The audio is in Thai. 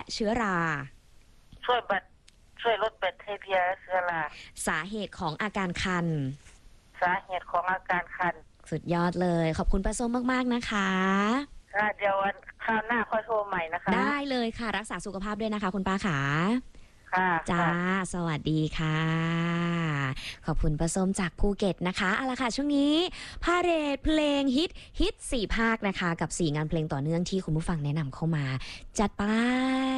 เชื้อราช่วยลดแบคทีเรียเชื้อราสาเหตุของอาการคันสาเหตุของอาการคันสุดยอดเลยขอบคุณป้าส้มมากๆนะคะค่ะเดี๋ยววันคราวหน้าค่อยโทรใหม่นะคะได้เลยค่ะรักษาสุขภาพด้วยนะคะคุณป้าขาค่ะจ้าสวัสดีค่ะขอบคุณป้าส้มจากภูเก็ตนะคะเอาล่ะค่ะช่วงนี้พาเหรดเพลงฮิต4 ภาคนะคะกับ4 งานเพลงต่อเนื่องที่คุณผู้ฟังแนะนำเข้ามาจัดไป